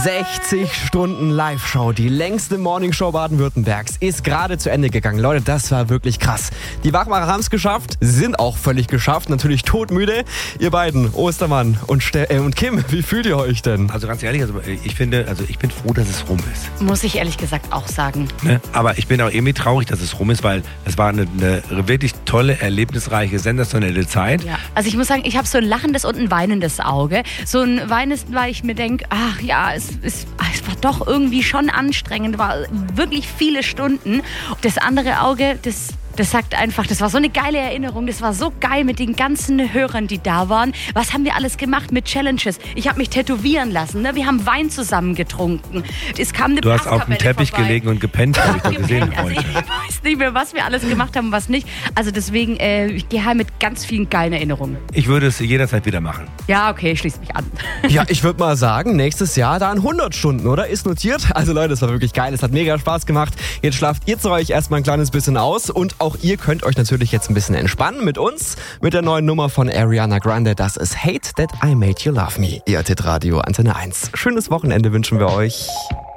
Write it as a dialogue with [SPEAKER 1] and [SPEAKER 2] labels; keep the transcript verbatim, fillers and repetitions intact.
[SPEAKER 1] sechzig Stunden Live-Show, die längste Morningshow Baden-Württembergs, ist gerade zu Ende gegangen. Leute, das war wirklich krass. Die Wachmacher haben es geschafft, sind auch völlig geschafft, natürlich todmüde. Ihr beiden, Ostermann und, Ste- äh, und Kim, wie fühlt ihr euch denn?
[SPEAKER 2] Also ganz ehrlich, also ich finde, also ich bin froh, dass es rum ist.
[SPEAKER 3] Muss ich ehrlich gesagt auch sagen.
[SPEAKER 2] Ne? Aber ich bin auch irgendwie traurig, dass es rum ist, weil es war eine, eine wirklich tolle, erlebnisreiche, sensationelle Zeit.
[SPEAKER 3] Ja. Also ich muss sagen, ich habe so ein lachendes und ein weinendes Auge. So ein weinendes, weil ich mir denke, ach ja, es, es, es war doch irgendwie schon anstrengend, war wirklich viele Stunden. Das andere Auge, das... Das sagt einfach, das war so eine geile Erinnerung, das war so geil mit den ganzen Hörern, die da waren. Was haben wir alles gemacht mit Challenges? Ich habe mich tätowieren lassen, ne? Wir haben Wein zusammen getrunken. Es kam eine
[SPEAKER 2] Du hast auf dem Teppich
[SPEAKER 3] vorbei.
[SPEAKER 2] gelegen und gepennt, habe ich doch gesehen
[SPEAKER 3] Also
[SPEAKER 2] heute.
[SPEAKER 3] ich weiß nicht mehr, was wir alles gemacht haben und was nicht. Also deswegen, äh, ich gehe heim mit ganz vielen geilen Erinnerungen.
[SPEAKER 2] Ich würde es jederzeit wieder machen.
[SPEAKER 3] Ja, okay, ich schließe mich an.
[SPEAKER 1] Ja, ich würde mal sagen, nächstes Jahr dann hundert Stunden, oder? Ist notiert. Also Leute, es war wirklich geil, es hat mega Spaß gemacht. Jetzt schlaft ihr zu euch erstmal ein kleines bisschen aus und auch ihr könnt euch natürlich jetzt ein bisschen entspannen mit uns, mit der neuen Nummer von Ariana Grande. Das ist Hate That I Made You Love Me. Ihr Hit Radio Antenne eins. Schönes Wochenende wünschen wir euch.